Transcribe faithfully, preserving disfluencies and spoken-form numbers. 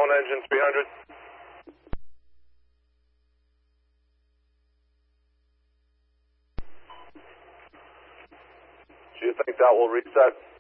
on engine three hundred. Do you think that will reset?